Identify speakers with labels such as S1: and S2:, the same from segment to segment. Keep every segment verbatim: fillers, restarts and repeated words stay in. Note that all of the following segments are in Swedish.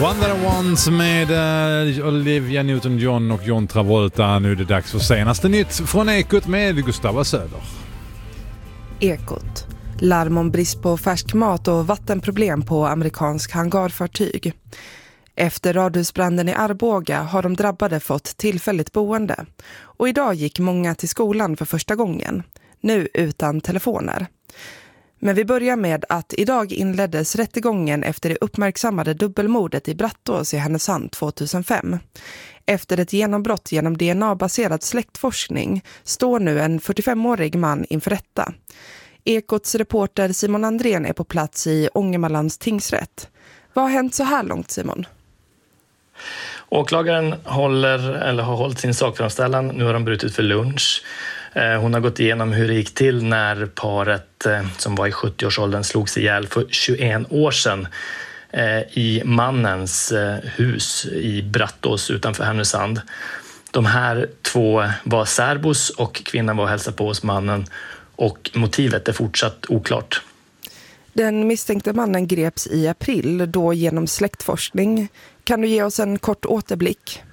S1: One That I Want med uh, Olivia Newton-John och John Travolta. Nu är det dags för senaste nytt från Ekot med Gustava Söder.
S2: Ekot. Larm om brist på färsk mat och vattenproblem på amerikansk hangarfartyg. Efter radhusbranden i Arboga har de drabbade fått tillfälligt boende. Och idag gick många till skolan för första gången. Nu utan telefoner. Men vi börjar med att idag inleddes rättegången efter det uppmärksammade dubbelmordet i Brattås i Härnösand tjugohundrafem. Efter ett genombrott genom D N A-baserad släktforskning står nu en fyrtiofemårig man inför rätta. Ekots reporter Simon Andrén är på plats i Ångermanlands tingsrätt. Vad har hänt så här långt, Simon?
S3: Åklagaren håller, eller har hållit sin sakframställan. Nu har de brutit för lunch. Hon har gått igenom hur det gick till när paret som var i sjuttioårsåldern slogs ihjäl för tjugoett år sedan i mannens hus i Brattås utanför Härnösand. De här två var särbos och kvinnan var och hälsade på hos mannen och motivet är fortsatt oklart.
S2: Den misstänkte mannen greps i april då genom släktforskning. Kan du ge oss en kort återblick?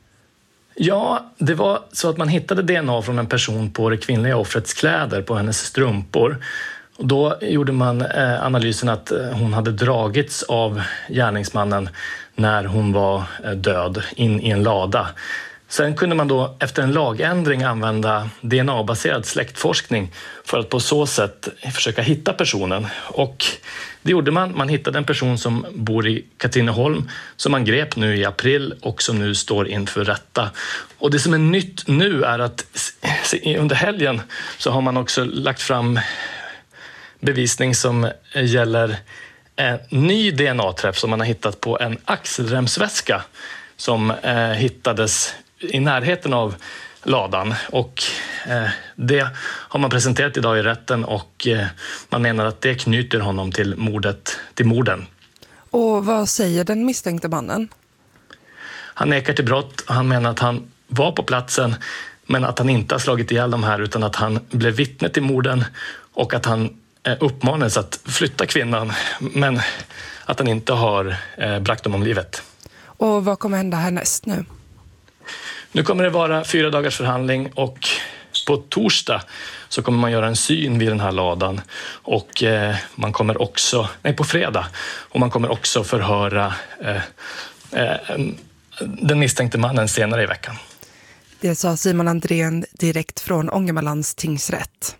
S3: Ja, det var så att man hittade D N A från en person på det kvinnliga offrets kläder på hennes strumpor. Och då gjorde man eh, analysen att hon hade dragits av gärningsmannen när hon var eh, död in i en lada. Sen kunde man då efter en lagändring använda D N A-baserad släktforskning för att på så sätt försöka hitta personen. Och det gjorde man. Man hittade en person som bor i Katrineholm som man grep nu i april och som nu står inför rätta. Och det som är nytt nu är att under helgen så har man också lagt fram bevisning som gäller en ny D N A-träff som man har hittat på en axelremsväska som eh, hittades i närheten av ladan och eh, det har man presenterat idag i rätten och eh, man menar att det knyter honom till mordet, till morden.
S2: Och vad säger den misstänkte mannen?
S3: Han nekar till brott. Han menar att han var på platsen men att han inte har slagit ihjäl de här utan att han blev vittne till morden och att han eh, uppmanades att flytta kvinnan men att han inte har eh, bragt dem om livet.
S2: Och vad kommer hända härnäst nu?
S3: Nu kommer det vara fyra dagars förhandling och på torsdag så kommer man göra en syn vid den här ladan och eh, man kommer också, nej på fredag, och man kommer också förhöra eh, eh, den misstänkte mannen senare i veckan.
S2: Det sa Simon Andrén direkt från Ångermanlands tingsrätt.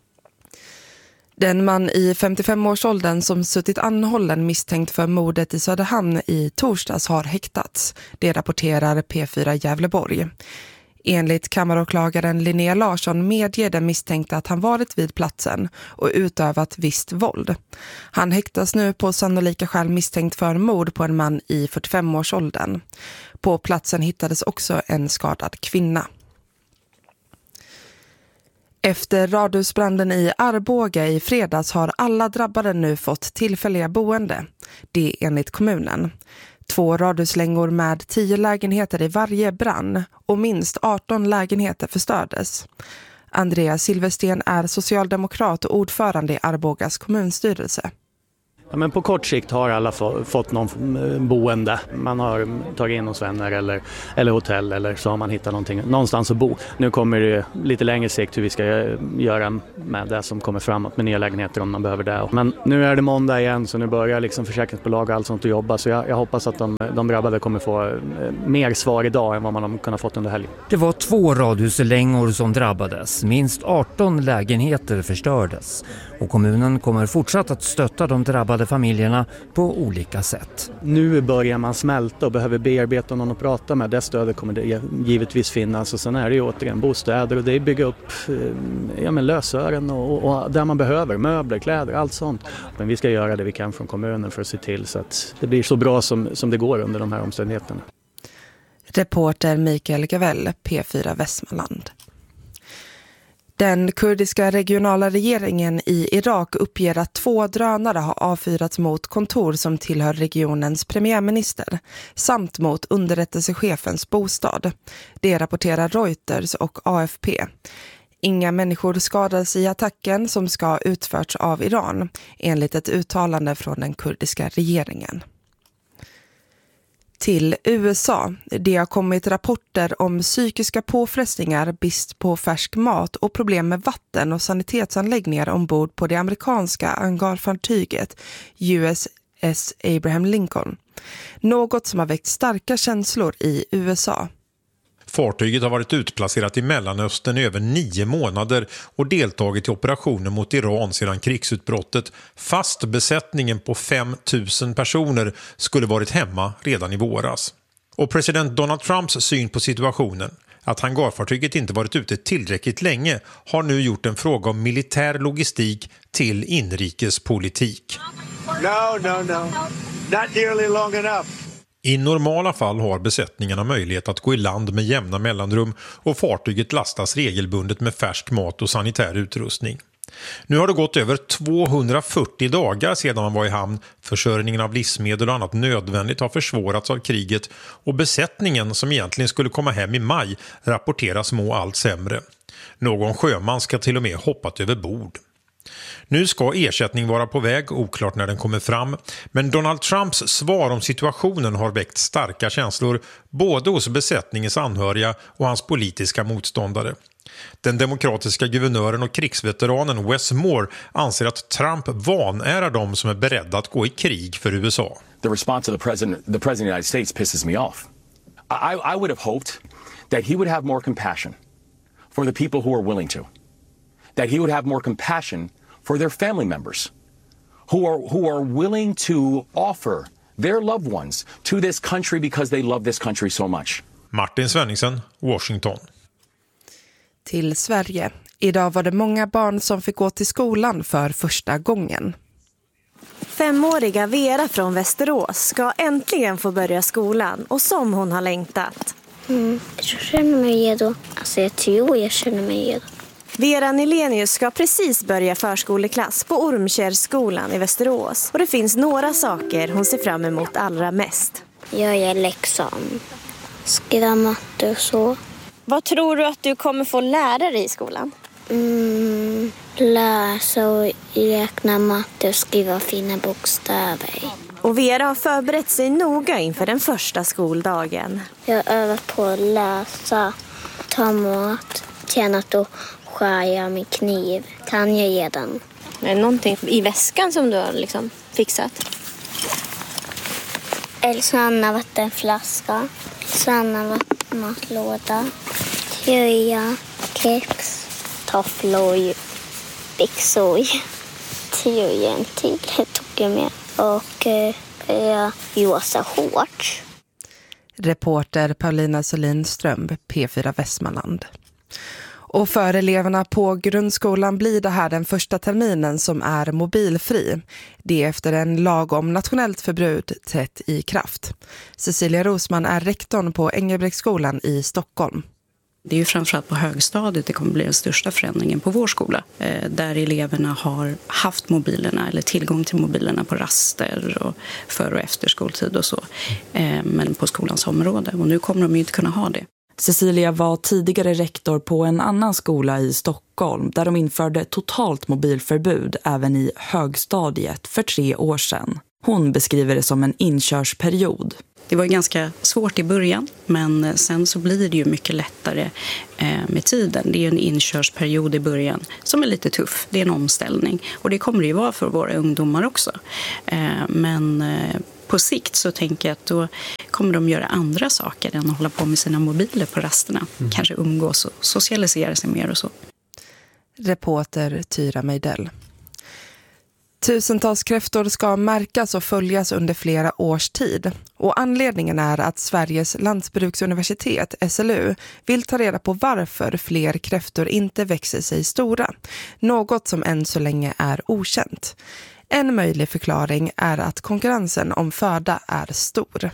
S2: Den man i femtiofemårsåldern som suttit anhållen misstänkt för mordet i Söderhamn i torsdags har häktats. Det rapporterar P fyra Gävleborg. Enligt kammaråklagaren Linnea Larsson medger den misstänkta att han varit vid platsen och utövat visst våld. Han häktas nu på sannolika skäl misstänkt för mord på en man i fyrtiofemårsåldern. På platsen hittades också en skadad kvinna. Efter radhusbranden i Arboga i fredags har alla drabbade nu fått tillfälliga boende. Det enligt kommunen. Två radhuslängor med tio lägenheter i varje brann och minst arton lägenheter förstördes. Andreas Silversten är socialdemokrat och ordförande i Arbogas kommunstyrelse.
S4: Ja, men på kort sikt har alla få, fått någon boende. Man har tagit in hos vänner eller, eller hotell eller så har man hittat någonting, någonstans att bo. Nu kommer det lite längre sikt hur vi ska göra med det som kommer framåt med nya lägenheter om man behöver det. Men nu är det måndag igen så nu börjar liksom försäkringsbolag och allt sånt att jobba. Så jag, jag hoppas att de, de drabbade kommer få mer svar idag än vad man har kunnat fått under helgen.
S5: Det var två radhuslängor som drabbades. Minst arton lägenheter förstördes. Och kommunen kommer fortsatt att stötta de drabbade familjerna på olika sätt.
S4: Nu börjar man smälta och behöver bearbeta någon att prata med. Det stödet kommer det givetvis finnas. Och sen är det ju återigen bostäder och det är bygga upp ja, men lösören och, och där man behöver. Möbler, kläder, allt sånt. Men vi ska göra det vi kan från kommunen för att se till så att det blir så bra som, som det går under de här omständigheterna.
S2: Reporter Mikael Gavell, P fyra Västmanland. Den kurdiska regionala regeringen i Irak uppger att två drönare har avfyrats mot kontor som tillhör regionens premiärminister samt mot underrättelsechefens bostad. Det rapporterar Reuters och A F P. Inga människor skadades i attacken som ska ha utförts av Iran, enligt ett uttalande från den kurdiska regeringen. Till U S A. Det har kommit rapporter om psykiska påfrestningar, brist på färsk mat och problem med vatten och sanitetsanläggningar ombord på det amerikanska hangarfartyget U S S Abraham Lincoln. Något som har väckt starka känslor i U S A.
S6: Fartyget har varit utplacerat i Mellanöstern i över nio månader och deltagit i operationer mot Iran sedan krigsutbrottet, fast besättningen på fem tusen personer skulle varit hemma redan i våras. Och president Donald Trumps syn på situationen, att hangarfartyget inte varit ute tillräckligt länge, har nu gjort en fråga om militär logistik till inrikespolitik.
S7: No, no, no. Not nearly long enough.
S6: I normala fall har besättningarna möjlighet att gå i land med jämna mellanrum och fartyget lastas regelbundet med färsk mat och sanitär utrustning. Nu har det gått över tvåhundrafyrtio dagar sedan man var i hamn. Försörjningen av livsmedel och annat nödvändigt har försvårats av kriget och besättningen, som egentligen skulle komma hem i maj, rapporteras må allt sämre. Någon sjöman ska till och med hoppat över bord. Nu ska ersättning vara på väg, oklart när den kommer fram. Men Donald Trumps svar om situationen har väckt starka känslor både hos besättningens anhöriga och hans politiska motståndare. Den demokratiska guvernören och krigsveteranen Wes Moore anser att Trump vanärar de som är beredda att gå i krig för U S A.
S8: The response of the president, the president of the United States pisses me off. I, I would have hoped that he would have more compassion for the people who are willing to. That he would have more compassion for their family members who are who are willing to offer their loved ones to this country because they love this country so much.
S6: Martin Svenningsen, Washington.
S2: Till Sverige. Idag var det många barn som fick gå till skolan för första gången.
S9: Femåriga Vera från Västerås ska äntligen få börja skolan och som hon har längtat.
S10: Mm, jag känner mig redo. Alltså jag tror jag känner mig redo.
S9: Vera Nilenius ska precis börja förskoleklass på Ormkärrskolan i Västerås. Och det finns några saker hon ser fram emot allra mest.
S10: Jag gör läxan, skriva matte och så.
S9: Vad tror du att du kommer få lära dig i skolan?
S10: Mm, läsa och räkna matte och skriva fina bokstäver.
S9: Och Vera har förberett sig noga inför den första skoldagen.
S10: Jag övar på att läsa, ta mat, tränat och skära med kniv. Kan jag redan.
S9: Är det någonting i väskan som du har liksom fixat?
S10: Elsanna vattenflaska, Sanna matlåda, tröja, kex, tofflor, byxor, tröja en till tog jag med och eh, rosa shorts.
S2: Reporter Paulina Solinström, P fyra Västmanland. Och för eleverna på grundskolan blir det här den första terminen som är mobilfri. Det är efter en lag om nationellt förbud trätt i kraft. Cecilia Rosman är rektorn på Engelbrektsskolan i Stockholm.
S11: Det är ju framförallt på högstadiet det kommer bli den största förändringen på vår skola. Där eleverna har haft mobilerna eller tillgång till mobilerna på raster och för- och efter skoltid och så. Men på skolans område. Och nu kommer de ju inte kunna ha det.
S12: Cecilia var tidigare rektor på en annan skola i Stockholm där de införde totalt mobilförbud även i högstadiet för tre år sedan. Hon beskriver det som en inkörsperiod.
S11: Det var ganska svårt i början, men sen så blir det ju mycket lättare med tiden. Det är en inkörsperiod i början som är lite tuff. Det är en omställning och det kommer det ju vara för våra ungdomar också. Men på sikt så tänker jag att då kommer de göra andra saker än att hålla på med sina mobiler på rasterna. Mm. Kanske umgås och socialisera sig mer och så.
S2: Reporter Tyra Meidell. Tusentals kräftor ska märkas och följas under flera års tid. Och anledningen är att Sveriges lantbruksuniversitet, S L U, vill ta reda på varför fler kräftor inte växer sig stora. Något som än så länge är okänt. En möjlig förklaring är att konkurrensen om föda är stor.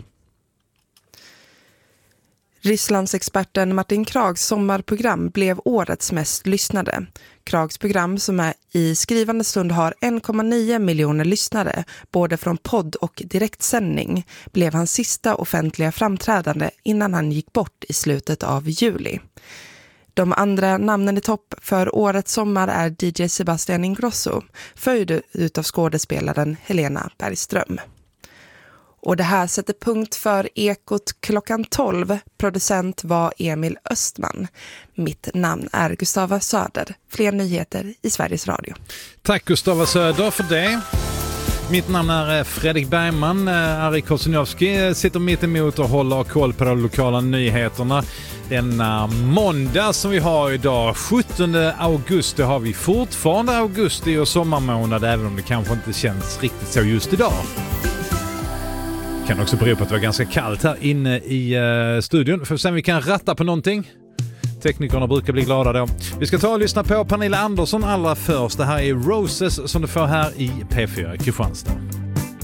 S2: Rysslandsexperten Martin Krags sommarprogram blev årets mest lyssnade. Krags program som är i skrivande stund har en komma nio miljoner lyssnare, både från podd och direktsändning, blev hans sista offentliga framträdande innan han gick bort i slutet av juli. De andra namnen i topp för årets sommar är D J Sebastian Ingrosso, följd utav skådespelaren Helena Bergström. Och det här sätter punkt för Ekot klockan tolv. Producent var Emil Östman. Mitt namn är Gustava Söder. Fler nyheter i Sveriges Radio.
S1: Tack Gustava Söder för det. Mitt namn är Fredrik Bergman. Ari Kosinowski sitter mitt emot och håller koll på de lokala nyheterna. Denna måndag som vi har idag, sjuttonde augusti, har vi fortfarande augusti och sommarmånad, även om det kanske inte känns riktigt så just idag. Kan också bero på att det var ganska kallt här inne i uh, studion. För sen vi kan ratta på någonting. Teknikerna brukar bli glada då. Vi ska ta och lyssna på Pernilla Andersson allra först. Det här är Roses som du får här i P fyra Kristianstad.